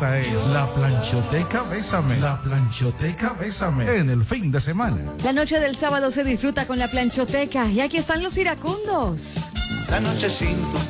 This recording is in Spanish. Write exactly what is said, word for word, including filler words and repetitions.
Esta es la Planchoteca Bésame. La Planchoteca Bésame. En el fin de semana. La noche del sábado se disfruta con la Planchoteca. Y aquí están los iracundos. La noche sin tu